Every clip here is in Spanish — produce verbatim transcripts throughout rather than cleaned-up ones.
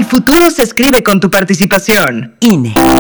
futuro se escribe con tu participación. I N E.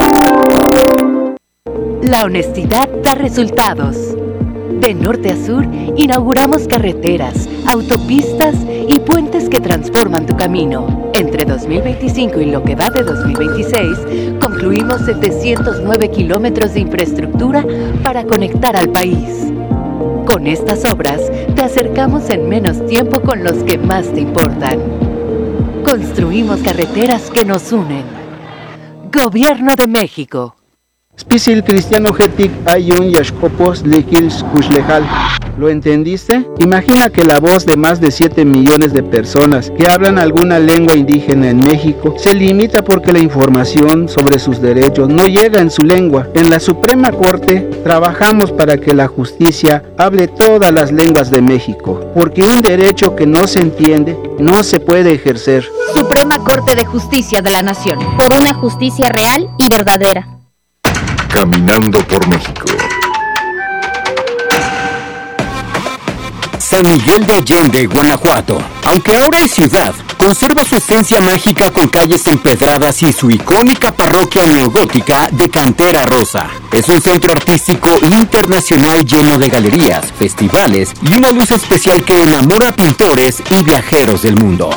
La honestidad da resultados. De norte a sur, inauguramos carreteras, autopistas y puentes que transforman tu camino. Entre dos mil veinticinco y lo que va de dos mil veintiséis, concluimos setecientos nueve kilómetros de infraestructura para conectar al país. Con estas obras, te acercamos en menos tiempo con los que más te importan. Construimos carreteras que nos unen. Gobierno de México. Spisil cristiano getik ayun yashkopos likils kushlejal. ¿Lo entendiste? Imagina que la voz de más de siete millones de personas que hablan alguna lengua indígena en México se limita porque la información sobre sus derechos no llega en su lengua. En la Suprema Corte trabajamos para que la justicia hable todas las lenguas de México, porque un derecho que no se entiende no se puede ejercer. Suprema Corte de Justicia de la Nación. Por una justicia real y verdadera. Caminando por México. San Miguel de Allende, Guanajuato. Aunque ahora es ciudad, conserva su esencia mágica con calles empedradas y su icónica parroquia neogótica de cantera rosa. Es un centro artístico internacional lleno de galerías, festivales y una luz especial que enamora a pintores y viajeros del mundo.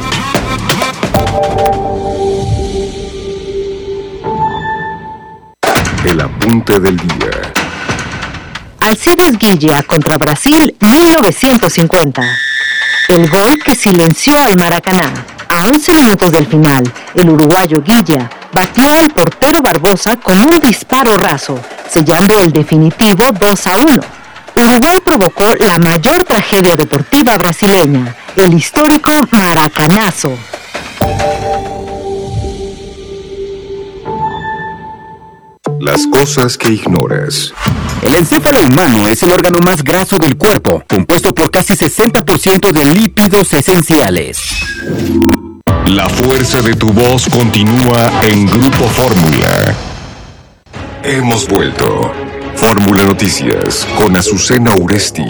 El apunte del día. Alcides Guilla contra Brasil mil novecientos cincuenta. El gol que silenció al Maracaná. A once minutos del final, el uruguayo Guilla batió al portero Barbosa con un disparo raso, sellando el definitivo dos a uno. Uruguay provocó la mayor tragedia deportiva brasileña, el histórico Maracanazo. Las cosas que ignoras. El encéfalo humano es el órgano más graso del cuerpo, compuesto por casi sesenta por ciento de lípidos esenciales. La fuerza de tu voz continúa en Grupo Fórmula. Hemos vuelto. Fórmula Noticias con Azucena Uresti.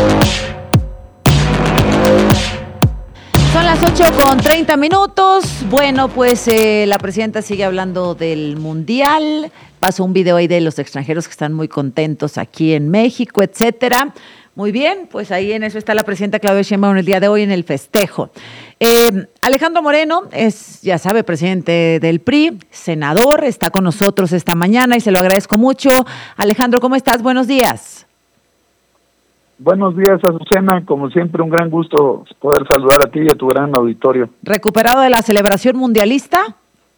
Son las ocho con treinta minutos. Bueno, pues eh, la presidenta sigue hablando del Mundial. Pasó un video ahí de los extranjeros que están muy contentos aquí en México, etcétera. Muy bien, pues ahí en eso está la presidenta Claudia Sheinbaum el día de hoy en el festejo. Eh, Alejandro Moreno es, ya sabe, presidente del P R I, senador, está con nosotros esta mañana y se lo agradezco mucho. Alejandro, ¿cómo estás? Buenos días. Buenos días, Azucena. Como siempre, un gran gusto poder saludar a ti y a tu gran auditorio. ¿Recuperado de la celebración mundialista?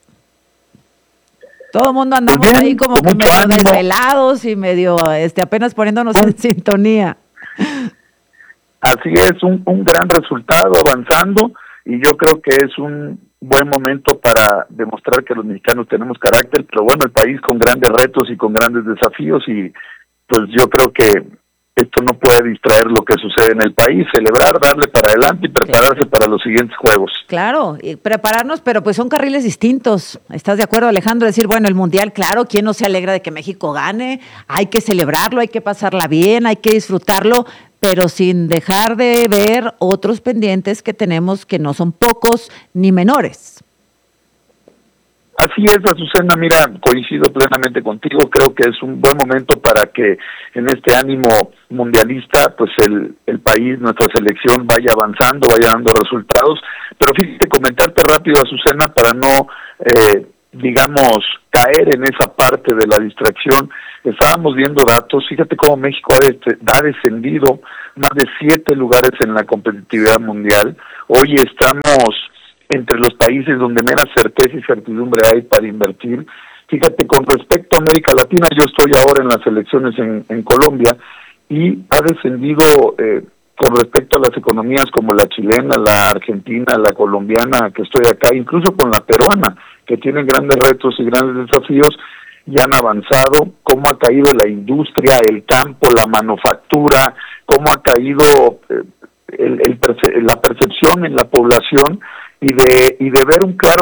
Todo el mundo andamos bien, ahí como que medio ánimo. Desvelados y medio este, apenas poniéndonos en sintonía. Así es, un, un gran resultado avanzando y yo creo que es un buen momento para demostrar que los mexicanos tenemos carácter, pero bueno, el país con grandes retos y con grandes desafíos y pues yo creo que esto no puede distraer lo que sucede en el país, celebrar, darle para adelante y prepararse sí. para los siguientes juegos. Claro, y prepararnos, pero pues son carriles distintos. ¿Estás de acuerdo, Alejandro? Decir, bueno, el Mundial, claro, ¿quién no se alegra de que México gane? Hay que celebrarlo, hay que pasarla bien, hay que disfrutarlo, pero sin dejar de ver otros pendientes que tenemos que no son pocos ni menores. Así es, Azucena, mira, coincido plenamente contigo, creo que es un buen momento para que en este ánimo mundialista, pues el, el país, nuestra selección vaya avanzando, vaya dando resultados, pero fíjate, comentarte rápido, Azucena, para no, eh, digamos, caer en esa parte de la distracción, estábamos viendo datos, fíjate cómo México ha, de, ha descendido más de siete lugares en la competitividad mundial, hoy estamos entre los países donde menos certeza y certidumbre hay para invertir. Fíjate, con respecto a América Latina, yo estoy ahora en las elecciones en, en Colombia y ha descendido eh, con respecto a las economías como la chilena, la argentina, la colombiana, que estoy acá, incluso con la peruana, que tienen grandes retos y grandes desafíos y han avanzado, cómo ha caído la industria, el campo, la manufactura, cómo ha caído eh, el, el perce- la percepción en la población y de y de ver un claro desabasto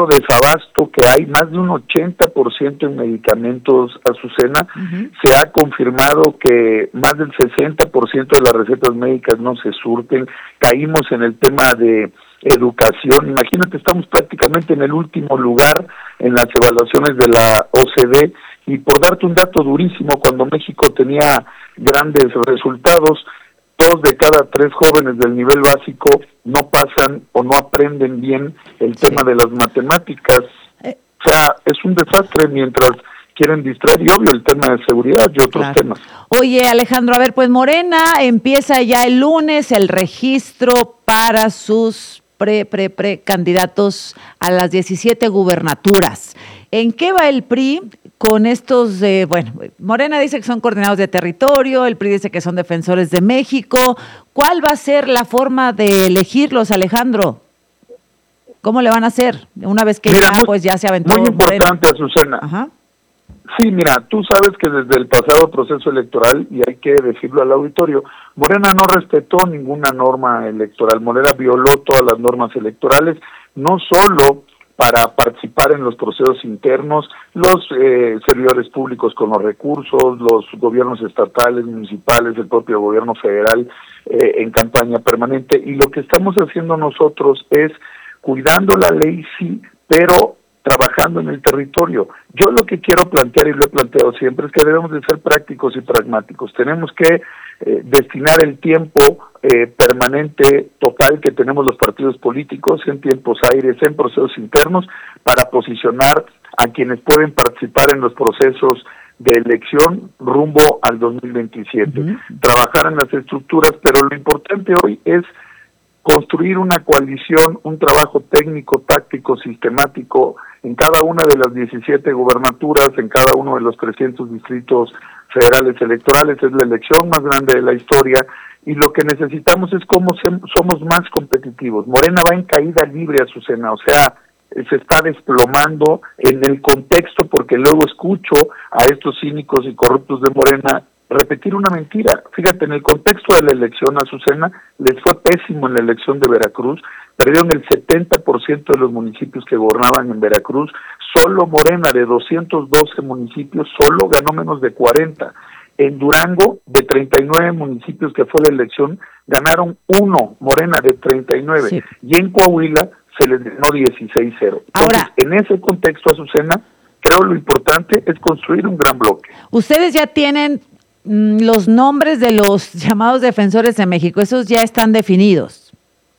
desabasto que hay, más de un ochenta por ciento en medicamentos, Azucena. Uh-huh. Se ha confirmado que más del sesenta por ciento de las recetas médicas no se surten. Caímos en el tema de educación. Imagínate, estamos prácticamente en el último lugar en las evaluaciones de la O C D, y por darte un dato durísimo, cuando México tenía grandes resultados, dos de cada tres jóvenes del nivel básico no pasan o no aprenden bien el sí. tema de las matemáticas. Eh. O sea, es un desastre mientras quieren distraer, y obvio, el tema de seguridad y otros claro. temas. Oye, Alejandro, a ver, pues Morena empieza ya el lunes el registro para sus pre, pre, pre candidatos a las diecisiete gubernaturas. ¿En qué va el P R I con estos, eh, bueno, Morena dice que son coordinados de territorio, el P R I dice que son defensores de México? ¿Cuál va a ser la forma de elegirlos, Alejandro? ¿Cómo le van a hacer una vez que mira, ya, muy, pues ya se aventó Muy importante, Morena? Azucena. Ajá. Sí, mira, tú sabes que desde el pasado proceso electoral, y hay que decirlo al auditorio, Morena no respetó ninguna norma electoral. Morena violó todas las normas electorales, no solo para participar en los procesos internos, los eh, servidores públicos con los recursos, los gobiernos estatales, municipales, el propio gobierno federal eh, en campaña permanente. Y lo que estamos haciendo nosotros es cuidando la ley, sí, pero trabajando en el territorio. Yo lo que quiero plantear, y lo he planteado siempre, es que debemos de ser prácticos y pragmáticos. Tenemos que eh, destinar el tiempo eh, permanente, total, que tenemos los partidos políticos en tiempos aires, en procesos internos, para posicionar a quienes pueden participar en los procesos de elección rumbo al dos mil veintisiete. Uh-huh. Trabajar en las estructuras, pero lo importante hoy es construir una coalición, un trabajo técnico, táctico, sistemático en cada una de las diecisiete gubernaturas, en cada uno de los trescientos distritos federales electorales. Es la elección más grande de la historia, y lo que necesitamos es cómo somos más competitivos. Morena va en caída libre, Azucena, o sea, se está desplomando en el contexto, porque luego escucho a estos cínicos y corruptos de Morena repetir una mentira. Fíjate, en el contexto de la elección, Azucena, les fue pésimo en la elección de Veracruz, perdieron el setenta por ciento de los municipios que gobernaban en Veracruz. Solo Morena, de doscientos doce municipios, solo ganó menos de cuarenta. En Durango, de treinta y nueve municipios que fue la elección, ganaron uno, Morena, de treinta y nueve. Sí. Y en Coahuila se les ganó dieciséis cero. Ahora, entonces, en ese contexto, Azucena, creo lo importante es construir un gran bloque. Ustedes ya tienen los nombres de los llamados defensores de México, esos ya están definidos.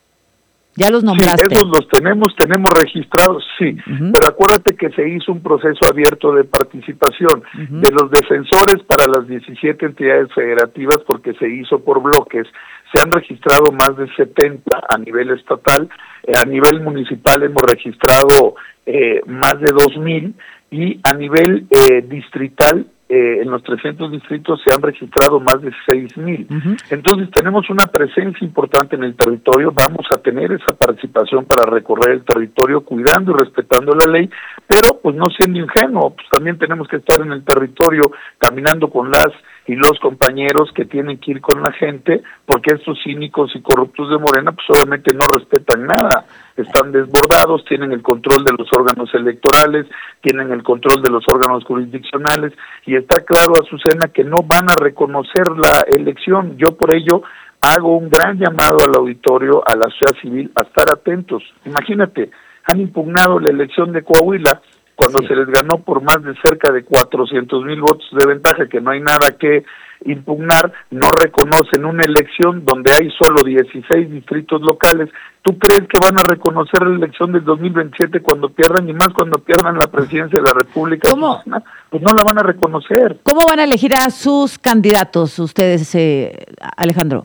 Ya los nombraste. Sí, esos los tenemos, tenemos registrados, sí, uh-huh. Pero acuérdate que se hizo un proceso abierto de participación uh-huh. de los defensores para las diecisiete entidades federativas, porque se hizo por bloques. Se han registrado más de setenta a nivel estatal, eh, a nivel municipal hemos registrado eh, más de dos mil, y a nivel eh, distrital, Eh, en los trescientos distritos se han registrado más de seis mil. Uh-huh. Entonces tenemos una presencia importante en el territorio, vamos a tener esa participación para recorrer el territorio cuidando y respetando la ley, pero pues no siendo ingenuo, pues también tenemos que estar en el territorio caminando con las y los compañeros que tienen que ir con la gente, porque estos cínicos y corruptos de Morena pues obviamente no respetan nada, están desbordados, tienen el control de los órganos electorales, tienen el control de los órganos jurisdiccionales, y está claro, Azucena, que no van a reconocer la elección. Yo por ello hago un gran llamado al auditorio, a la sociedad civil, a estar atentos. Imagínate, han impugnado la elección de Coahuila cuando sí. se les ganó por más de cerca de cuatrocientos mil votos de ventaja, que no hay nada que impugnar. No reconocen una elección donde hay solo dieciséis distritos locales. ¿Tú crees que van a reconocer la elección del dos mil veintisiete cuando pierdan, y más cuando pierdan la presidencia de la República? ¿Cómo? Pues no la van a reconocer. ¿Cómo van a elegir a sus candidatos ustedes, eh, Alejandro?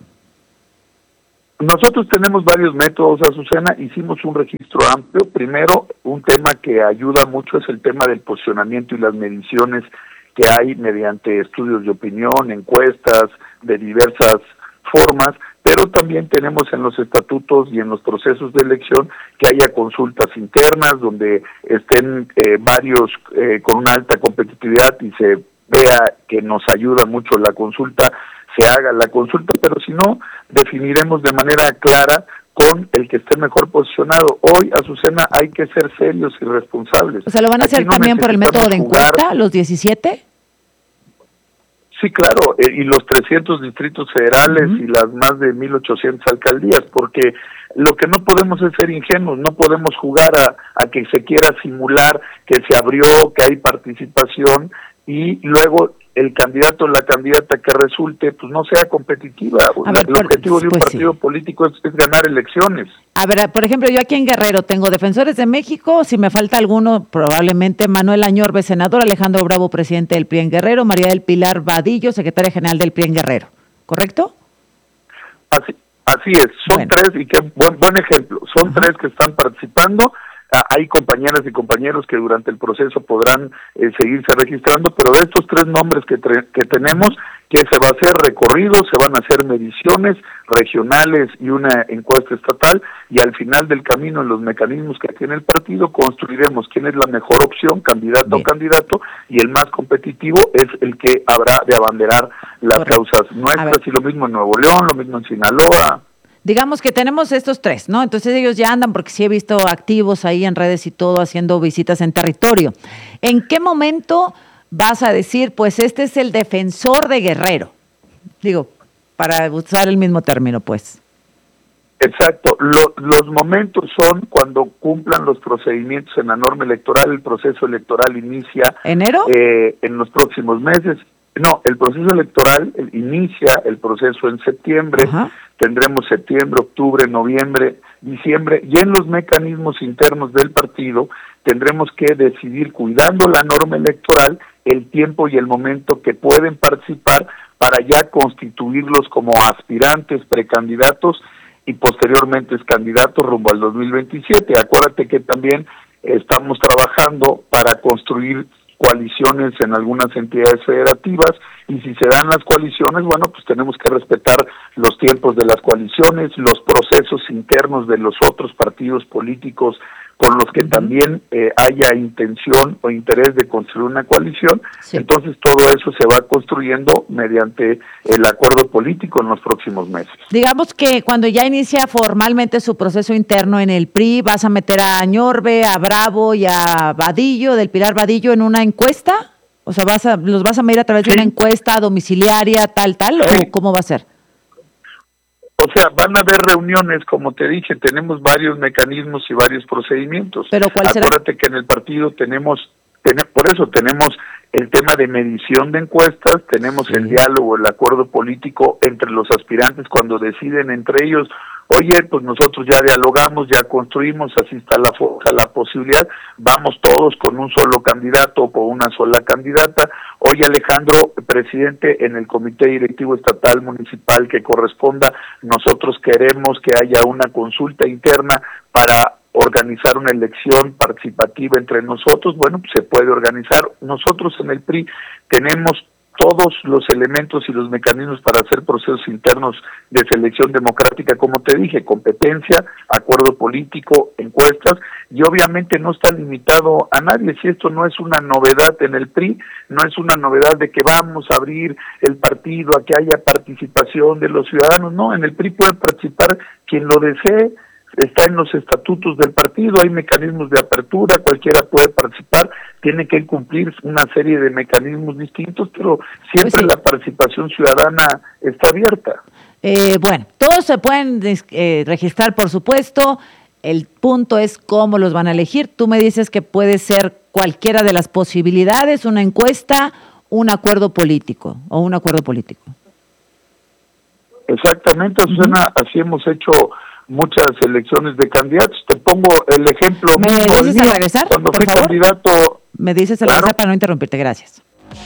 Nosotros tenemos varios métodos, Azucena. Hicimos un registro amplio. Primero, un tema que ayuda mucho es el tema del posicionamiento y las mediciones que hay mediante estudios de opinión, encuestas de diversas formas, pero también tenemos en los estatutos y en los procesos de elección que haya consultas internas donde estén eh, varios eh, con una alta competitividad y se vea que nos ayuda mucho la consulta, se haga la consulta, pero si no, definiremos de manera clara con el que esté mejor posicionado. Hoy, Azucena, hay que ser serios y responsables. O sea, ¿lo van a hacer no también por el método de encuesta, jugar. los diecisiete? Sí, claro, eh, y los trescientos distritos federales uh-huh. y las más de mil ochocientas alcaldías, porque lo que no podemos es ser ingenuos, no podemos jugar a, a que se quiera simular que se abrió, que hay participación, y luego el candidato o la candidata que resulte, pues no sea competitiva. A ver, el por, objetivo de un pues partido sí. político es, es ganar elecciones. A ver, por ejemplo, yo aquí en Guerrero tengo Defensores de México, si me falta alguno, probablemente Manuel Añorbe, senador, Alejandro Bravo, presidente del P R I en Guerrero, María del Pilar Vadillo, secretaria general del P R I en Guerrero, ¿correcto? Así, así es, son bueno. tres, y qué buen, buen ejemplo, son Ajá. tres que están participando. Hay compañeras y compañeros que durante el proceso podrán eh, seguirse registrando, pero de estos tres nombres que, tre- que tenemos, que se va a hacer recorrido, se van a hacer mediciones regionales y una encuesta estatal, y al final del camino, en los mecanismos que tiene el partido, construiremos quién es la mejor opción, candidato Bien. o candidato, y el más competitivo es el que habrá de abanderar las Correcto. causas nuestras, y lo mismo en Nuevo León, lo mismo en Sinaloa. Digamos que tenemos estos tres, ¿no? Entonces ellos ya andan, porque sí he visto activos ahí en redes y todo, haciendo visitas en territorio. ¿En qué momento vas a decir, pues este es el defensor de Guerrero? Digo, para usar el mismo término, pues. Exacto. Lo, los momentos son cuando cumplan los procedimientos en la norma electoral. El proceso electoral inicia... ¿Enero? Eh, en los próximos meses. No, el proceso electoral el, inicia el proceso en septiembre. Ajá. Tendremos septiembre, octubre, noviembre, diciembre, y en los mecanismos internos del partido tendremos que decidir, cuidando la norma electoral, el tiempo y el momento que pueden participar para ya constituirlos como aspirantes, precandidatos y posteriormente candidatos rumbo al dos mil veintisiete. Acuérdate que también estamos trabajando para construir coaliciones en algunas entidades federativas, y si se dan las coaliciones, bueno, pues tenemos que respetar los tiempos de las coaliciones, los procesos internos de los otros partidos políticos con los que también eh, haya intención o interés de construir una coalición. Sí. Entonces todo eso se va construyendo mediante el acuerdo político en los próximos meses. Digamos que cuando ya inicia formalmente su proceso interno en el P R I, ¿vas a meter a Añorbe, a Bravo y a Vadillo, del Pilar Vadillo, en una encuesta? O sea, vas a, ¿los vas a medir a través sí. de una encuesta domiciliaria, tal, tal, sí. o cómo va a ser? O sea, van a haber reuniones, como te dije, tenemos varios mecanismos y varios procedimientos. ¿Pero cuál será? Acuérdate que en el partido tenemos, ten, por eso tenemos el tema de medición de encuestas, tenemos sí. el diálogo, el acuerdo político entre los aspirantes cuando deciden entre ellos, oye, pues nosotros ya dialogamos, ya construimos, así está la, la posibilidad, vamos todos con un solo candidato o con una sola candidata. Oye, Alejandro, presidente, en el comité directivo estatal municipal que corresponda, nosotros queremos que haya una consulta interna para organizar una elección participativa entre nosotros. Bueno, pues se puede organizar. Nosotros en el P R I tenemos todos los elementos y los mecanismos para hacer procesos internos de selección democrática, como te dije, competencia, acuerdo político, encuestas, y obviamente no está limitado a nadie. Si esto no es una novedad en el P R I, no es una novedad de que vamos a abrir el partido a que haya participación de los ciudadanos, no, en el P R I puede participar quien lo desee. Está en los estatutos del partido, hay mecanismos de apertura, cualquiera puede participar, tiene que cumplir una serie de mecanismos distintos, pero siempre pues sí. la participación ciudadana está abierta. Eh, bueno, todos se pueden eh, registrar, por supuesto, el punto es cómo los van a elegir. Tú me dices que puede ser cualquiera de las posibilidades, una encuesta, un acuerdo político o un acuerdo político. Exactamente, Susana, uh-huh. así hemos hecho muchas elecciones de candidatos. Te pongo el ejemplo. ¿Me mismo, dices mío, a regresar, cuando por fui favor? candidato. Me dices a claro. regresar para no interrumpirte, gracias.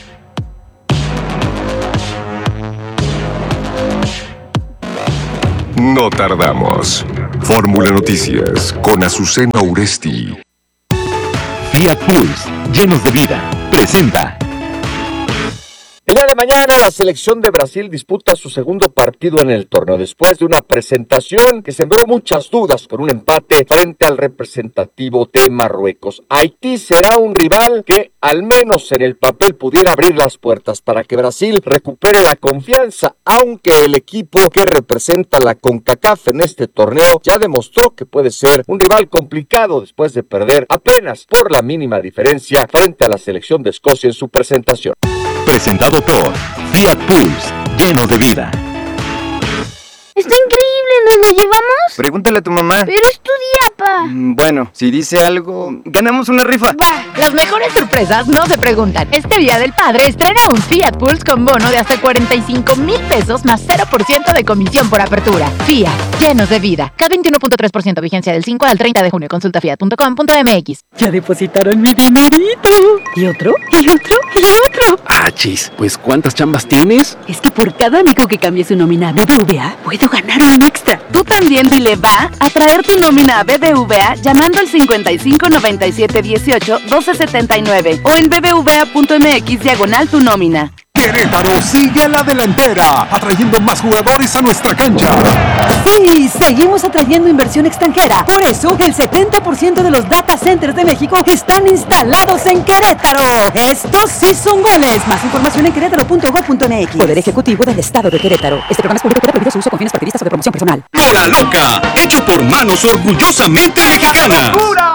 No tardamos. Fórmula Noticias con Azucena Uresti. Fiat Pulse, llenos de vida, presenta. El día de mañana la selección de Brasil disputa su segundo partido en el torneo después de una presentación que sembró muchas dudas con un empate frente al representativo de Marruecos. Haití será un rival que al menos en el papel pudiera abrir las puertas para que Brasil recupere la confianza, aunque el equipo que representa la CONCACAF en este torneo ya demostró que puede ser un rival complicado después de perder apenas por la mínima diferencia frente a la selección de Escocia en su presentación. Presentado por Fiat Pulse, lleno de vida. Está increíble, ¿nos lo llevamos? Pregúntale a tu mamá. Pero es tu día, pa. Mm, Bueno, si dice algo, ganamos una rifa. Va. Las mejores sorpresas no se preguntan. Este Día del Padre estrena un Fiat Pulse con bono de hasta cuarenta y cinco mil pesos más cero por ciento de comisión por apertura. Fiat, llenos de vida. K veintiuno punto tres por ciento vigencia del cinco al treinta de junio. Consulta fiat punto com punto m x. Ya depositaron mi dinerito. ¿Y otro? ¿Y otro? ¿Y otro? Ah, chis, pues ¿cuántas chambas tienes? Es que por cada amigo que cambie su nómina a B B V A, puedo ganar un extra. Tú también dile va a traer tu nómina a B B V A llamando al cincuenta y cinco noventa y siete dieciocho doce setenta y nueve o en b b v a punto m x diagonal tu nómina. Querétaro sigue a la delantera, atrayendo más jugadores a nuestra cancha. Sí, seguimos atrayendo inversión extranjera. Por eso, el setenta por ciento de los data centers de México están instalados en Querétaro. Estos sí son goles. Más información en querétaro punto gob punto m x. Poder Ejecutivo del Estado de Querétaro. Este programa es público y queda prohibido su uso con fines partidistas o de promoción personal. ¡Mela Loca! Hecho por manos orgullosamente mexicanas.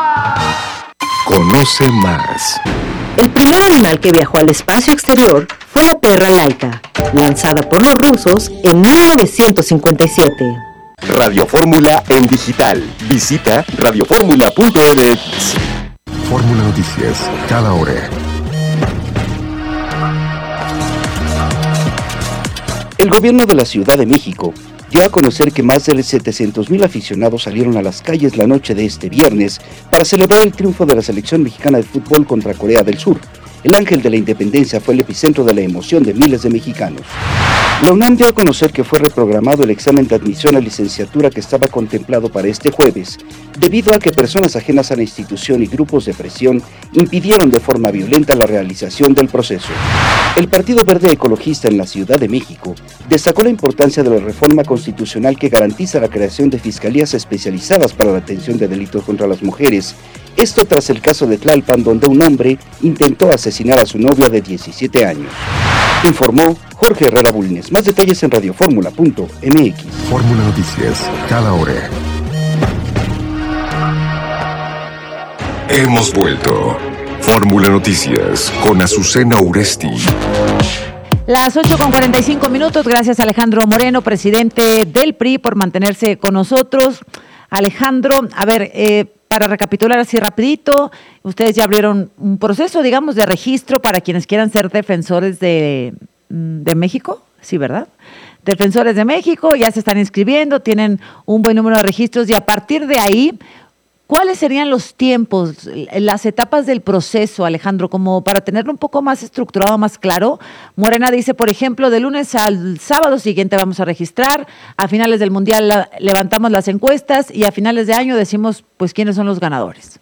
Conoce más. El primer animal que viajó al espacio exterior fue la perra Laika, lanzada por los rusos en mil novecientos cincuenta y siete. Radio Fórmula en digital. Visita radio fórmula punto m x. Fórmula Noticias, cada hora. El gobierno de la Ciudad de México dio a conocer que más de setecientos mil aficionados salieron a las calles la noche de este viernes para celebrar el triunfo de la selección mexicana de fútbol contra Corea del Sur. El Ángel de la Independencia fue el epicentro de la emoción de miles de mexicanos. La UNAM dio a conocer que fue reprogramado el examen de admisión a licenciatura que estaba contemplado para este jueves, debido a que personas ajenas a la institución y grupos de presión impidieron de forma violenta la realización del proceso. El Partido Verde Ecologista en la Ciudad de México destacó la importancia de la reforma constitucional que garantiza la creación de fiscalías especializadas para la atención de delitos contra las mujeres. Esto tras el caso de Tlalpan, donde un hombre intentó asesinar a su novia de diecisiete años. Informó Jorge Herrera Bulnes. Más detalles en radio fórmula punto m x. Fórmula Noticias, cada hora. Hemos vuelto. Fórmula Noticias con Azucena Uresti. Las ocho con cuarenta y cinco minutos. Gracias, Alejandro Moreno, presidente del P R I, por mantenerse con nosotros. Alejandro, a ver, eh, para recapitular así rapidito, ustedes ya abrieron un proceso, digamos, de registro para quienes quieran ser defensores de, de México, sí, ¿verdad? Defensores de México, ya se están inscribiendo, tienen un buen número de registros y a partir de ahí, ¿cuáles serían los tiempos, las etapas del proceso, Alejandro, como para tenerlo un poco más estructurado, más claro? Morena dice, por ejemplo, de lunes al sábado siguiente vamos a registrar, a finales del Mundial la, levantamos las encuestas y a finales de año decimos, pues, quiénes son los ganadores.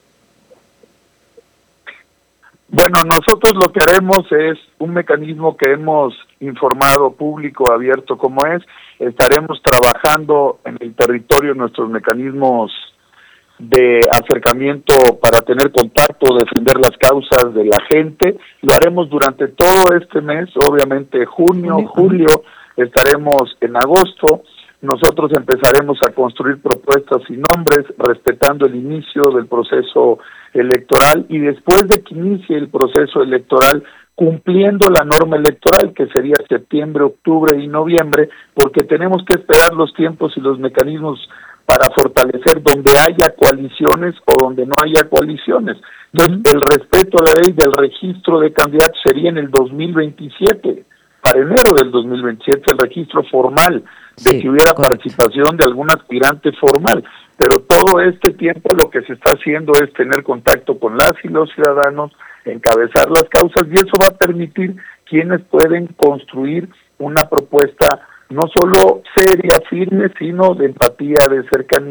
Bueno, nosotros lo que haremos es un mecanismo que hemos informado público, abierto como es, estaremos trabajando en el territorio nuestros mecanismos de acercamiento para tener contacto, defender las causas de la gente. Lo haremos durante todo este mes, obviamente junio, julio, estaremos en agosto. Nosotros empezaremos a construir propuestas y nombres respetando el inicio del proceso electoral y después de que inicie el proceso electoral cumpliendo la norma electoral que sería septiembre, octubre y noviembre, porque tenemos que esperar los tiempos y los mecanismos para fortalecer donde haya coaliciones o donde no haya coaliciones. Entonces, el respeto a la ley del registro de candidatos sería en el dos mil veintisiete, para enero del dos mil veintisiete, el registro formal, de sí, que hubiera correcto. Participación de algún aspirante formal. Pero todo este tiempo lo que se está haciendo es tener contacto con las y los ciudadanos, encabezar las causas, y eso va a permitir quienes pueden construir una propuesta no solo seria, firme, sino de empatía, de cercanía,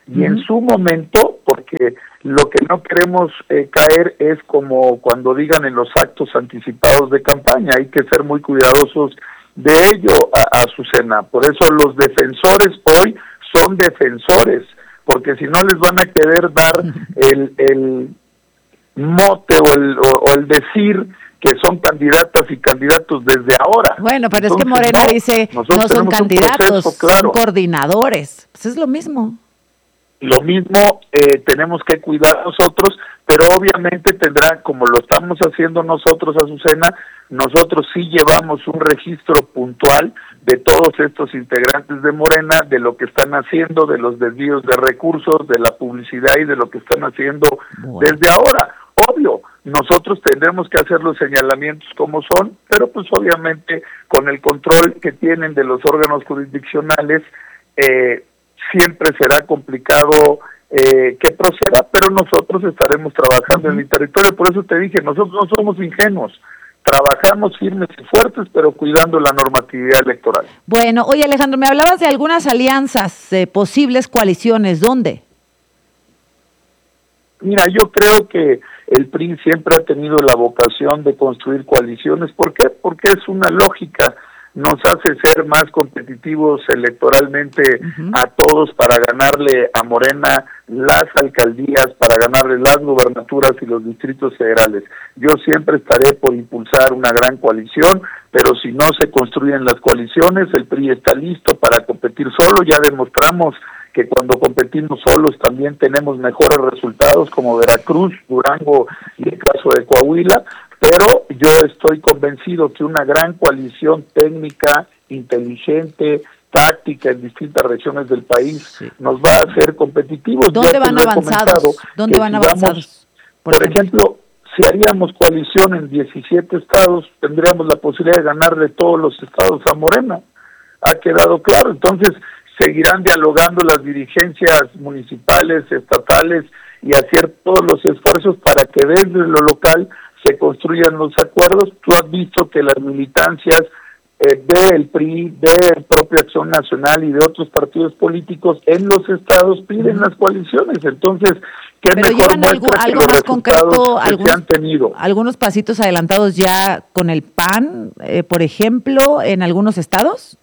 y uh-huh. en su momento, porque lo que no queremos eh, caer es como cuando digan en los actos anticipados de campaña, hay que ser muy cuidadosos de ello, a, a Azucena. Por eso los defensores hoy son defensores, porque si no les van a querer dar el, el mote o el, o, o el decir que son candidatas y candidatos desde ahora. Bueno, pero Entonces, es que Morena no, dice no son candidatos, proceso, claro. son coordinadores. Pues es lo mismo. Lo mismo eh, tenemos que cuidar nosotros, pero obviamente tendrán, como lo estamos haciendo nosotros, Azucena, nosotros sí llevamos un registro puntual de todos estos integrantes de Morena, de lo que están haciendo, de los desvíos de recursos, de la publicidad y de lo que están haciendo bueno. desde ahora. Obvio, nosotros tendremos que hacer los señalamientos como son, pero pues obviamente con el control que tienen de los órganos jurisdiccionales, eh, siempre será complicado eh, que proceda, pero nosotros estaremos trabajando uh-huh. en el territorio. Por eso te dije, nosotros no somos ingenuos, trabajamos firmes y fuertes, pero cuidando la normatividad electoral. Bueno, oye Alejandro, me hablabas de algunas alianzas, eh, posibles coaliciones, ¿dónde? Mira, yo creo que el P R I siempre ha tenido la vocación de construir coaliciones. ¿Por qué? Porque es una lógica, nos hace ser más competitivos electoralmente uh-huh. a todos para ganarle a Morena las alcaldías, para ganarle las gubernaturas y los distritos federales. Yo siempre estaré por impulsar una gran coalición, pero si no se construyen las coaliciones, el P R I está listo para competir solo. Ya demostramos que cuando competimos solos también tenemos mejores resultados, como Veracruz, Durango y el caso de Coahuila, pero yo estoy convencido que una gran coalición técnica, inteligente, táctica en distintas regiones del país sí. nos va a hacer competitivos. ¿Dónde van avanzados? ¿Dónde van avanzados? Por, por ejemplo, si haríamos coalición en diecisiete estados, tendríamos la posibilidad de ganar de todos los estados a Morena. Ha quedado claro. Entonces, seguirán dialogando las dirigencias municipales, estatales y hacer todos los esfuerzos para que desde lo local se construyan los acuerdos. Tú has visto que las militancias eh, del P R I, de propia Acción Nacional y de otros partidos políticos en los estados piden uh-huh. las coaliciones. Entonces, ¿qué Pero mejor muestra algo, que algo los más concreto, que algunos, se han tenido? ¿Algunos pasitos adelantados ya con el P A N, eh, por ejemplo, en algunos estados?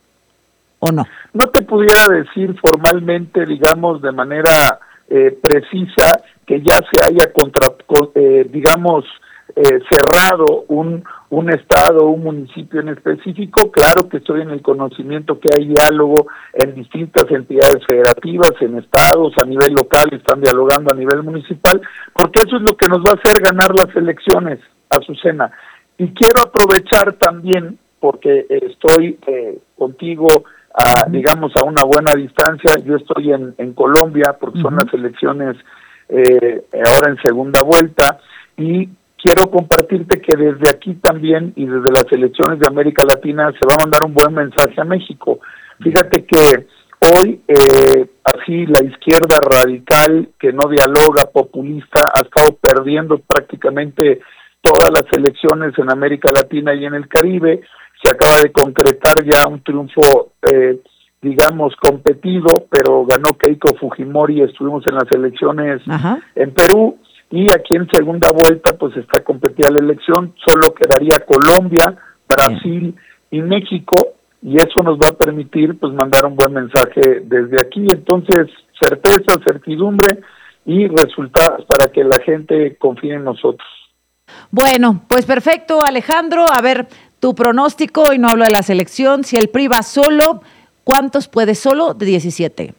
¿O no? No te pudiera decir formalmente, digamos, de manera eh, precisa, que ya se haya, contra, eh, digamos, eh, cerrado un, un estado, un municipio en específico. Claro que estoy en el conocimiento que hay diálogo en distintas entidades federativas, en estados, a nivel local, están dialogando a nivel municipal, porque eso es lo que nos va a hacer ganar las elecciones, Azucena. Y quiero aprovechar también, porque estoy eh, contigo, a, digamos, a una buena distancia. Yo estoy en, en Colombia porque uh-huh. son las elecciones eh, ahora en segunda vuelta, y quiero compartirte que desde aquí también y desde las elecciones de América Latina se va a mandar un buen mensaje a México. Fíjate que hoy eh, así la izquierda radical, que no dialoga, populista, ha estado perdiendo prácticamente todas las elecciones en América Latina y en el Caribe. Se acaba de concretar ya un triunfo, eh, digamos, competido, pero ganó Keiko Fujimori. Estuvimos en las elecciones Ajá. en Perú, y aquí en segunda vuelta pues está competida la elección. Solo quedaría Colombia, Brasil Bien. y México, y eso nos va a permitir pues mandar un buen mensaje desde aquí. Entonces, certeza, certidumbre y resultados para que la gente confíe en nosotros. Bueno, pues perfecto, Alejandro. A ver, tu pronóstico, y no hablo de la selección, si el P R I va solo, ¿cuántos puede solo de diecisiete?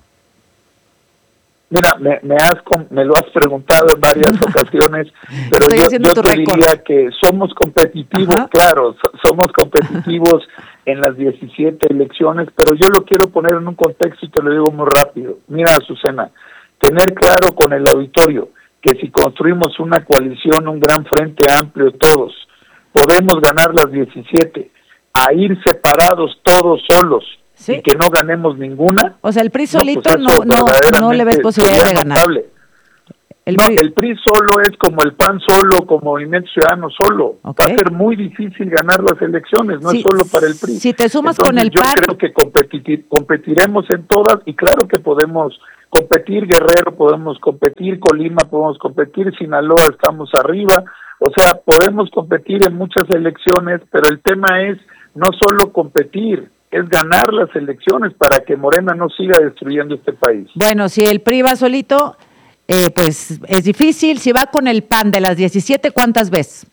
Mira, me, me, has, me lo has preguntado en varias ocasiones, pero Estoy yo, yo te récord. diría que somos competitivos, Ajá. claro, so, somos competitivos en las diecisiete elecciones, pero yo lo quiero poner en un contexto y te lo digo muy rápido. Mira, Azucena, tener claro con el auditorio que si construimos una coalición, un gran frente amplio todos, podemos ganar las diecisiete, a ir separados todos solos, ¿sí? Y que no ganemos ninguna. O sea, el P R I solito no, pues no, no, no le ves posibilidad de ganar. Notable. El no, P R I... el P R I solo es como el P A N solo, como Movimiento Ciudadano solo. Okay. Va a ser muy difícil ganar las elecciones, no sí, es solo para el P R I. Si te sumas Entonces, con el yo P A N... creo que competir, competiremos en todas, y claro que podemos competir Guerrero, podemos competir Colima, podemos competir Sinaloa, estamos arriba. O sea, podemos competir en muchas elecciones, pero el tema es no solo competir, es ganar las elecciones para que Morena no siga destruyendo este país. Bueno, si el P R I va solito, eh, pues es difícil. Si va con el P A N de las diecisiete, ¿cuántas ves?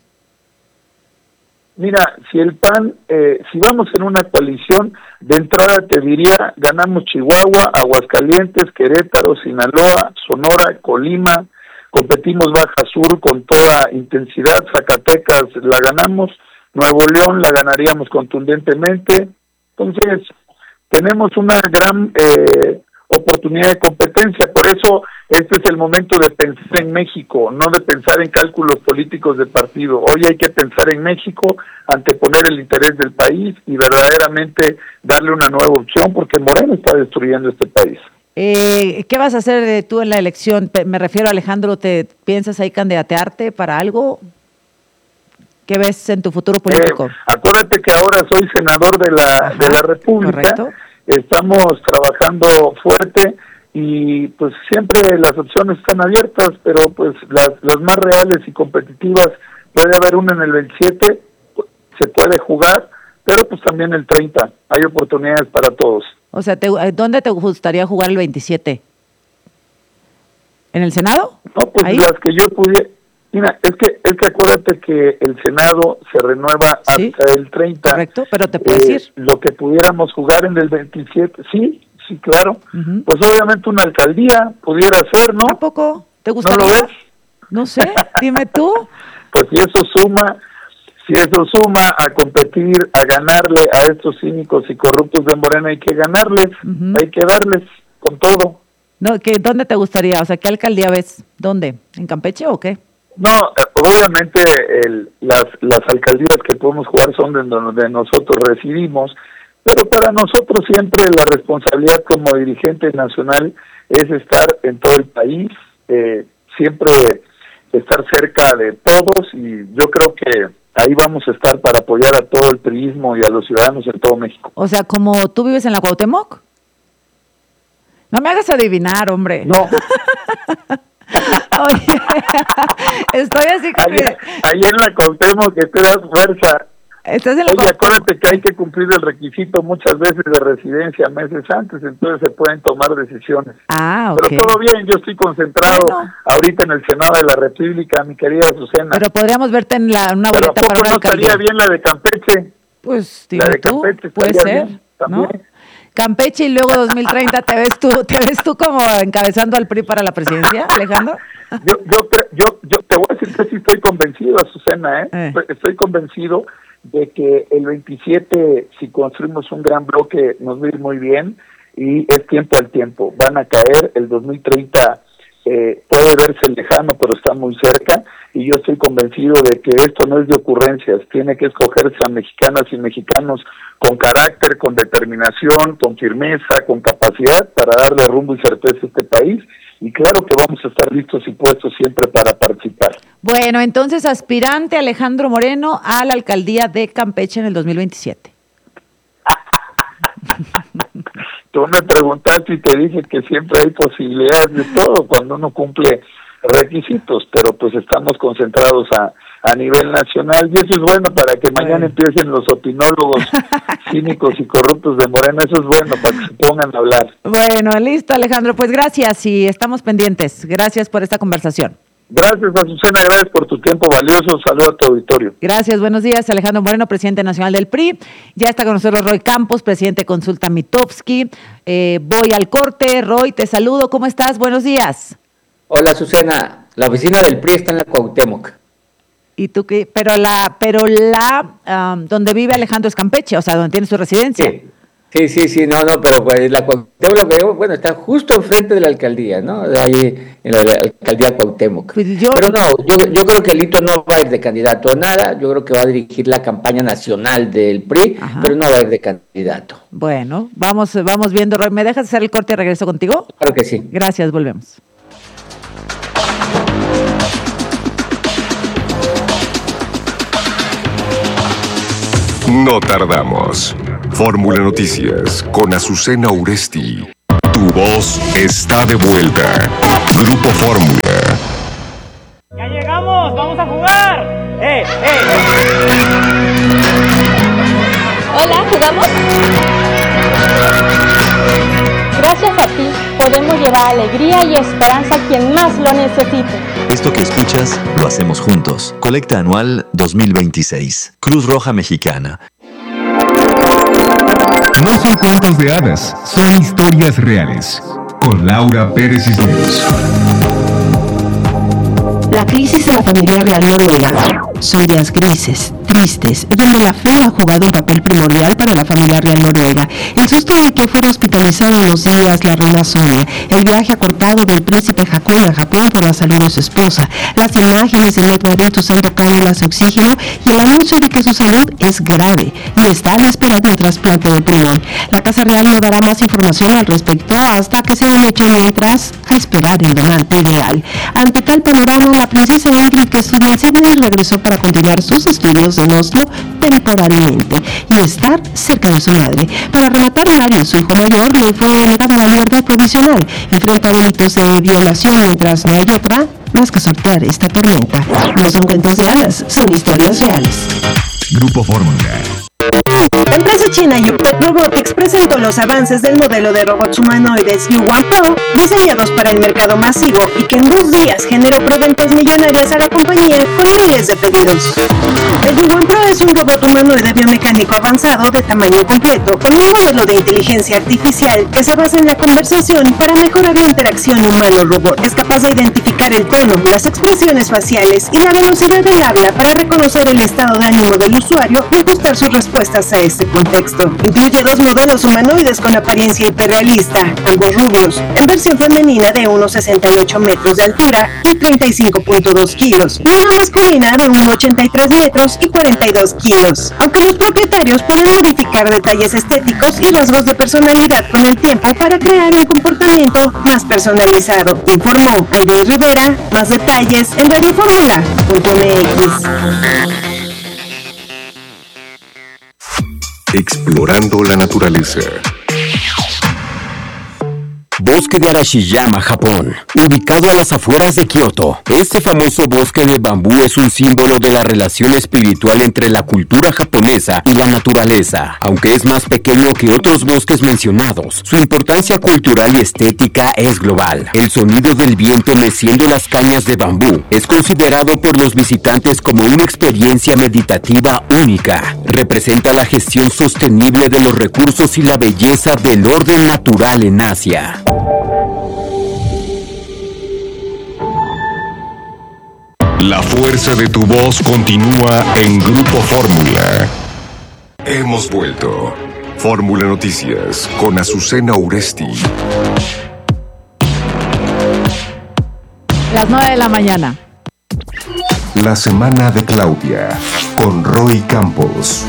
Mira, si el P A N, eh, si vamos en una coalición, de entrada te diría, ganamos Chihuahua, Aguascalientes, Querétaro, Sinaloa, Sonora, Colima, competimos Baja Sur con toda intensidad, Zacatecas la ganamos, Nuevo León la ganaríamos contundentemente. Entonces, tenemos una gran eh, oportunidad de competencia, por eso este es el momento de pensar en México, no de pensar en cálculos políticos de partido. Hoy hay que pensar en México, anteponer el interés del país y verdaderamente darle una nueva opción, porque Morena está destruyendo este país. Eh, ¿Qué vas a hacer eh, tú en la elección? Me refiero, Alejandro, ¿te piensas ahí candidatearte para algo? ¿Qué ves en tu futuro político? Eh, acuérdate que ahora soy senador de la Ajá, de la República. Correcto. Estamos trabajando fuerte y pues siempre las opciones están abiertas, pero pues las, las más reales y competitivas, puede haber una en el veintisiete, se puede jugar, pero pues también el treinta, hay oportunidades para todos. O sea, te, ¿dónde te gustaría jugar el veintisiete? ¿En el Senado? No, pues ¿ahí? Las que yo pudiera. Mira, es que es que acuérdate que el Senado se renueva ¿Sí? hasta el treinta. Correcto, pero te puedes eh, ir. Lo que pudiéramos jugar en el veintisiete, sí, sí, claro. Uh-huh. Pues obviamente una alcaldía pudiera ser, ¿no? ¿A poco? ¿Te gustaría? ¿No lo ves? No sé, dime tú. Pues si eso suma, si eso suma a competir, a ganarle a estos cínicos y corruptos de Morena, hay que ganarles, uh-huh. hay que darles con todo. No, ¿qué, ¿dónde te gustaría? O sea, ¿qué alcaldía ves? ¿Dónde? ¿En Campeche o qué? No, obviamente el, las las alcaldías que podemos jugar son de donde nosotros residimos, pero para nosotros siempre la responsabilidad como dirigente nacional es estar en todo el país, eh, siempre estar cerca de todos, y yo creo que ahí vamos a estar para apoyar a todo el priismo y a los ciudadanos en todo México. O sea, ¿como tú vives en la Cuauhtémoc? No me hagas adivinar, hombre. No. Oye, estoy así como... Allá, allá en la Cuauhtémoc que te das fuerza. ¿Estás en la Oye, acuérdate que hay que cumplir el requisito muchas veces de residencia meses antes, entonces se pueden tomar decisiones. Ah, ok. Pero todo bien, yo estoy concentrado bueno. ahorita en el Senado de la República, mi querida Azucena. Pero podríamos verte en la, una Pero boleta para una no alcaldía. estaría bien la de Campeche. Pues, dime la de tú, Campeche puede ser, bien, también. ¿no? Campeche y luego dos mil treinta, ¿te ves tú te ves tú como encabezando al P R I para la presidencia, Alejandro? Yo yo yo yo te voy a decir que sí estoy convencido, Azucena, ¿eh? eh. Estoy convencido de que el veintisiete, si construimos un gran bloque, nos va a ir muy bien, y es tiempo al tiempo. Van a caer, el dos mil treinta eh, puede verse lejano, pero está muy cerca, y yo estoy convencido de que esto no es de ocurrencias, tiene que escogerse a mexicanas y mexicanos con carácter, con determinación, con firmeza, con capacidad para darle rumbo y certeza a este país, y claro que vamos a estar listos y puestos siempre para participar. Bueno, entonces, aspirante Alejandro Moreno a la alcaldía de Campeche en el dos mil veintisiete. Tú me preguntaste y te dije que siempre hay posibilidades de todo cuando uno cumple requisitos, pero pues estamos concentrados a, a nivel nacional, y eso es bueno para que mañana bueno. empiecen los opinólogos cínicos y corruptos de Morena, eso es bueno para que se pongan a hablar. Bueno, listo, Alejandro, pues gracias y estamos pendientes. Gracias por esta conversación. Gracias, Azucena, gracias por tu tiempo valioso. Saludos a tu auditorio. Gracias, buenos días. Alejandro Moreno, presidente nacional del P R I. Ya está con nosotros Roy Campos, presidente de Consulta Mitofsky. Eh, voy al corte. Roy, te saludo. ¿Cómo estás? Buenos días. Hola, Azucena. La oficina del P R I está en la Cuauhtémoc. ¿Y tú qué? Pero la, pero la, um, donde vive Alejandro es Campeche, o sea, donde tiene su residencia. Sí. Sí, sí, sí, no, no, pero pues la Cuauhtémoc, bueno, está justo enfrente de la alcaldía, ¿no? De ahí, en la, la alcaldía Cuauhtémoc. Pues yo... Pero no, yo, yo creo que Lito no va a ir de candidato a nada, yo creo que va a dirigir la campaña nacional del P R I, Ajá. pero no va a ir de candidato. Bueno, vamos, vamos viendo, Roy. ¿Me dejas hacer el corte y regreso contigo? Claro que sí. Gracias, volvemos. No tardamos. Fórmula Noticias con Azucena Uresti. Tu voz está de vuelta. Grupo Fórmula. ¡Ya llegamos! ¡Vamos a jugar! ¡Eh, eh! Hola, ¿jugamos? Gracias a ti podemos llevar alegría y esperanza a quien más lo necesite. Esto que escuchas lo hacemos juntos. Colecta anual dos mil veintiséis. Cruz Roja Mexicana. No son cuentos de hadas, son historias reales. Con Laura Pérez Cisneros. La crisis de la familia real noruega son días grises, tristes, donde la fe ha jugado un papel primordial para la familia real noruega. El susto de que fuera hospitalizada unos días la reina Sonia, el viaje acortado del príncipe Haakon a Japón por la salud de su esposa, las imágenes del meteorito usando cánulas de oxígeno y el anuncio de que su salud es grave y está a la espera de un trasplante de pulmón. La Casa Real no dará más información al respecto hasta que se den hecho, mientras a esperar el donante ideal. Ante tal panorama, la princesa Ingrid, que estudia en Sydney, regresó para continuar sus estudios en Oslo temporalmente y estar cerca de su madre. Para rematar, Mario, su hijo mayor, le fue elevado a la libertad provisional. Enfrenta delitos de violación, mientras no hay otra más que sortear esta tormenta. No son cuentos de hadas, son historias reales. Grupo Fórmula. La empresa china Yuptek Robotics presentó los avances del modelo de robots humanoides Yuan Pro, diseñados para el mercado masivo y que en dos días generó preventas millonarias a la compañía con miles de pedidos. El Yuan Pro es un robot humanoide biomecánico avanzado de tamaño completo, con un modelo de inteligencia artificial que se basa en la conversación para mejorar la interacción humano-robot. Es capaz de identificar el tono, las expresiones faciales y la velocidad del habla para reconocer el estado de ánimo del usuario y ajustar sus respuestas a este contexto. Incluye dos modelos humanoides con apariencia hiperrealista, ambos rubios, en versión femenina de unos sesenta y ocho metros de altura y treinta y cinco punto dos kilos, y una masculina de unos ochenta y tres metros y cuarenta y dos kilos. Aunque los propietarios pueden modificar detalles estéticos y rasgos de personalidad con el tiempo para crear un comportamiento más personalizado, informó Andrés Rivera. Más detalles en radio fórmula punto m x. Explorando la naturaleza. Bosque de Arashiyama, Japón, ubicado a las afueras de Kioto. Este famoso bosque de bambú es un símbolo de la relación espiritual entre la cultura japonesa y la naturaleza. Aunque es más pequeño que otros bosques mencionados, su importancia cultural y estética es global. El sonido del viento meciendo las cañas de bambú es considerado por los visitantes como una experiencia meditativa única. Representa la gestión sostenible de los recursos y la belleza del orden natural en Asia. La fuerza de tu voz continúa en Grupo Fórmula. Hemos vuelto. Fórmula Noticias con Azucena Uresti. Las nueve de la mañana. La semana de Claudia con Roy Campos.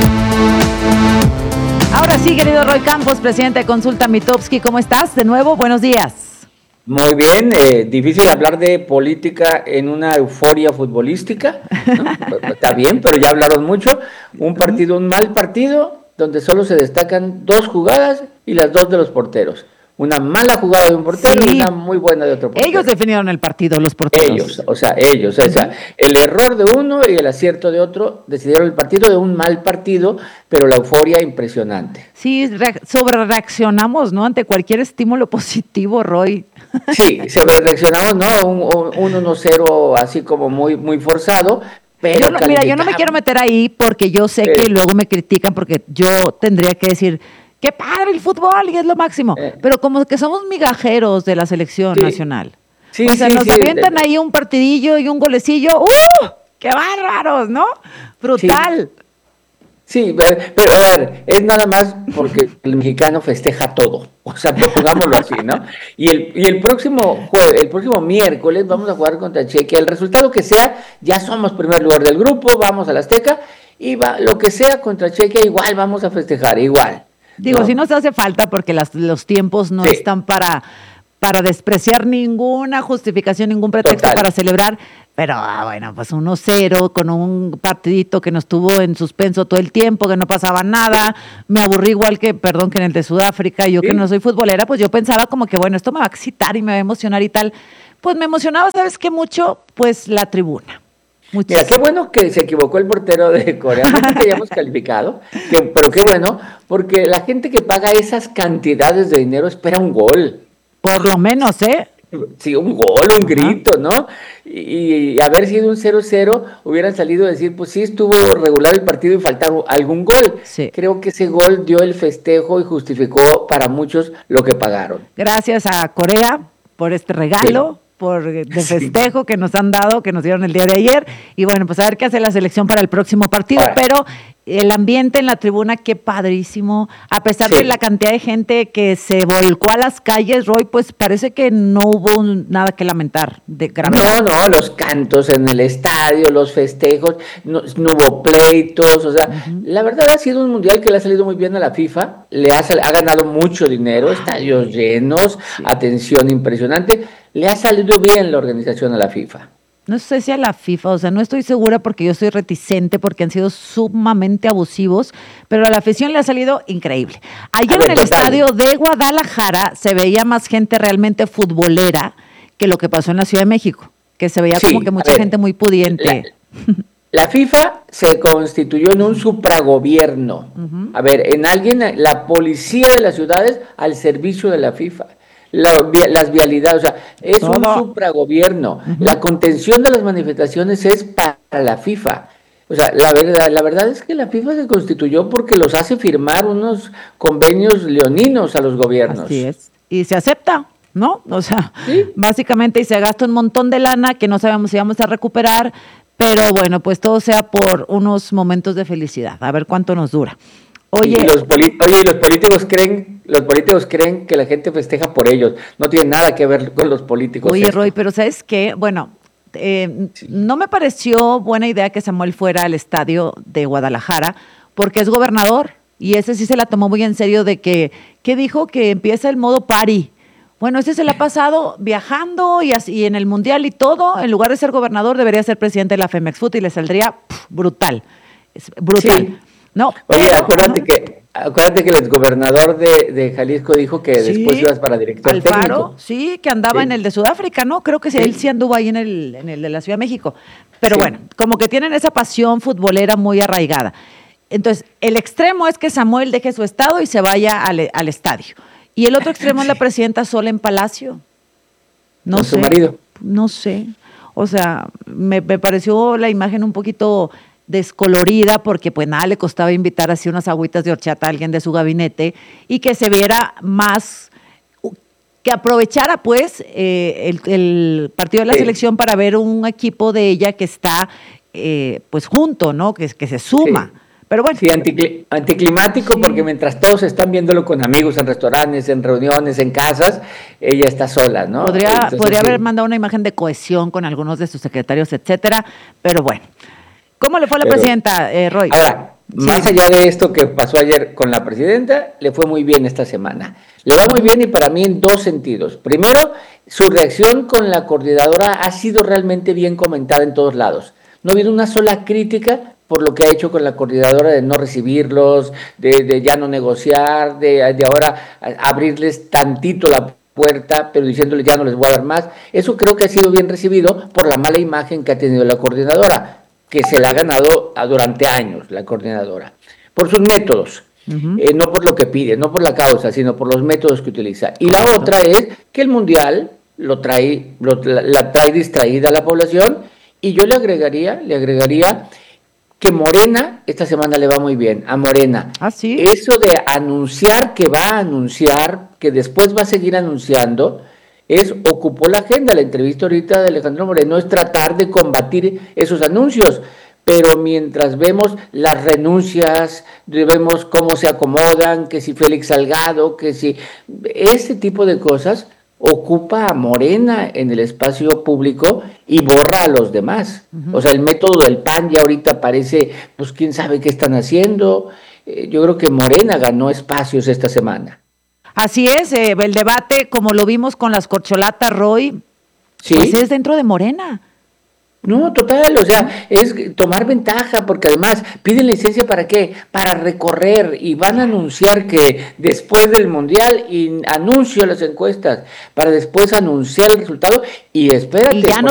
Ahora sí, querido Roy Campos, presidente de Consulta Mitofsky, ¿cómo estás? De nuevo, buenos días. Muy bien, eh, difícil hablar de política en una euforia futbolística, ¿no? Está bien, pero ya hablaron mucho. Un partido, un mal partido, donde solo se destacan dos jugadas y las dos de los porteros. Una mala jugada de un portero sí. y una muy buena de otro portero. Ellos definieron el partido, los porteros. Ellos, o sea, ellos. O sea, el error de uno y el acierto de otro decidieron el partido de un mal partido, pero la euforia impresionante. Sí, re- sobre reaccionamos, ¿no? Ante cualquier estímulo positivo, Roy. Sí, sobre reaccionamos, ¿no? Un, un uno cero así como muy, muy forzado. Pero yo no, mira, yo no me quiero meter ahí porque yo sé eh. que luego me critican porque yo tendría que decir... ¡Qué padre el fútbol! Y es lo máximo. Eh. Pero como que somos migajeros de la selección sí. nacional. Sí, o sea, sí, nos sí, avientan sí. ahí un partidillo y un golecillo. ¡Uh! ¡Qué bárbaros! ¿no? Brutal. Sí. sí, pero a ver, es nada más porque el mexicano festeja todo. O sea, pongámoslo así, ¿no? Y el, y el próximo jueves, el próximo miércoles vamos a jugar contra Chequia. El resultado que sea, ya somos primer lugar del grupo, vamos a la Azteca. Y va, lo que sea contra Chequia, igual vamos a festejar, igual. Digo, no. si nos hace falta porque las, los tiempos no sí. están para, para despreciar ninguna justificación, ningún pretexto Total. Para celebrar, pero ah, bueno, pues uno cero con un partidito que nos tuvo en suspenso todo el tiempo, que no pasaba nada, me aburrí igual que, perdón, que en el de Sudáfrica, yo ¿Sí? que no soy futbolera, pues yo pensaba como que bueno, esto me va a excitar y me va a emocionar y tal, pues me emocionaba, ¿sabes qué mucho? Pues la tribuna. Muchísimo. Mira, qué bueno que se equivocó el portero de Corea, no porque hayamos calificado, que, pero qué bueno, porque la gente que paga esas cantidades de dinero espera un gol. Por lo menos, ¿eh? Sí, un gol, un grito, ¿no? Y, y haber sido un cero cero, hubieran salido a decir, pues sí, estuvo regular el partido y faltaba algún gol. Sí. Creo que ese gol dio el festejo y justificó para muchos lo que pagaron. Gracias a Corea por este regalo. Sí. por de festejo sí. que nos han dado, que nos dieron el día de ayer, y bueno, pues a ver qué hace la selección para el próximo partido, ah. pero el ambiente en la tribuna, qué padrísimo, a pesar sí. de la cantidad de gente que se volcó a las calles, Roy, pues parece que no hubo nada que lamentar. De no, no, los cantos en el estadio, los festejos, no, no hubo pleitos, o sea, uh-huh. la verdad ha sido un mundial que le ha salido muy bien a la FIFA, le ha, ha ganado mucho dinero, estadios llenos, sí. atención impresionante, le ha salido bien la organización a la FIFA. No sé si a la FIFA, o sea, no estoy segura porque yo soy reticente, porque han sido sumamente abusivos, pero a la afición le ha salido increíble. Ayer ver, en el total. estadio de Guadalajara se veía más gente realmente futbolera que lo que pasó en la Ciudad de México, que se veía sí, como que mucha ver, gente muy pudiente. La, la FIFA se constituyó en un supragobierno. Uh-huh. A ver, en alguien, la policía de las ciudades al servicio de la FIFA. La, las vialidades, o sea, es Todo. un supragobierno. Uh-huh. La contención de las manifestaciones es para la FIFA. O sea, la verdad, la verdad es que la FIFA se constituyó porque los hace firmar unos convenios leoninos a los gobiernos. Así es. Y se acepta, ¿no? O sea, ¿Sí? básicamente y se gasta un montón de lana que no sabemos si vamos a recuperar, pero bueno, pues todo sea por unos momentos de felicidad. A ver cuánto nos dura. Oye, y los, poli- oye, los políticos creen, los políticos creen que la gente festeja por ellos. No tiene nada que ver con los políticos. Oye, esto. Roy, pero ¿sabes qué? Bueno, eh, sí. no me pareció buena idea que Samuel fuera al estadio de Guadalajara, porque es gobernador, y ese sí se la tomó muy en serio de que, ¿qué dijo? Que empieza el modo party. Bueno, ese se le ha pasado viajando y, así, y en el Mundial y todo, en lugar de ser gobernador, debería ser presidente de la Femex Foot y le saldría pff, brutal. Es brutal. Sí. No, Oye, acuérdate no. que acuérdate que el exgobernador de, de Jalisco dijo que sí, después ibas para director Alfaro, técnico. Sí, que andaba sí. en el de Sudáfrica, ¿no? Creo que sí, él sí anduvo ahí en el, en el de la Ciudad de México. Pero sí. bueno, como que tienen esa pasión futbolera muy arraigada. Entonces, el extremo es que Samuel deje su estado y se vaya al, al estadio. Y el otro extremo sí. es la presidenta sola en Palacio. No Con sé. su marido. No sé. O sea, me, me pareció la imagen un poquito descolorida porque pues nada le costaba invitar así unas agüitas de horchata a alguien de su gabinete y que se viera más, que aprovechara pues eh, el, el partido de la sí. selección para ver un equipo de ella que está eh, pues junto, ¿no? Que, que se suma. Sí. Pero bueno. Sí, anticli- anticlimático sí. porque mientras todos están viéndolo con amigos en restaurantes, en reuniones, en casas, ella está sola, ¿no? Podría, Entonces, podría sí. haber mandado una imagen de cohesión con algunos de sus secretarios, etcétera, pero bueno. ¿Cómo le fue a la Pero, presidenta, eh, Roy? Ahora, sí. más allá de esto que pasó ayer con la presidenta, le fue muy bien esta semana. Le va muy bien y para mí en dos sentidos. Primero, su reacción con la coordinadora ha sido realmente bien comentada en todos lados. No ha habido una sola crítica por lo que ha hecho con la coordinadora de no recibirlos, de, de ya no negociar, de, de ahora abrirles tantito la puerta, pero diciéndoles ya no les voy a dar más. Eso creo que ha sido bien recibido por la mala imagen que ha tenido la coordinadora, que se la ha ganado durante años la coordinadora, por sus métodos, uh-huh. eh, no por lo que pide, no por la causa, sino por los métodos que utiliza. Y la otra es que el Mundial lo trae, lo, la, la trae distraída a la población, y yo le agregaría, le agregaría que Morena, esta semana le va muy bien, a Morena. ¿Ah, sí? Eso de anunciar que va a anunciar, que después va a seguir anunciando, es ocupó la agenda. La entrevista ahorita de Alejandro Moreno es tratar de combatir esos anuncios, pero mientras vemos las renuncias, vemos cómo se acomodan, que si Félix Salgado, que si ese tipo de cosas, ocupa a Morena en el espacio público y borra a los demás. Uh-huh. O sea, el método del P A N ya ahorita parece, pues quién sabe qué están haciendo. Eh, yo creo que Morena ganó espacios esta semana. Así es, eh, el debate, como lo vimos con las corcholatas, Roy, ¿Sí? pues es dentro de Morena. No, total, o sea, es tomar ventaja, porque además piden licencia ¿para qué? Para recorrer, y van a anunciar que después del Mundial, y anuncio las encuestas, para después anunciar el resultado, y espérate. Y ya no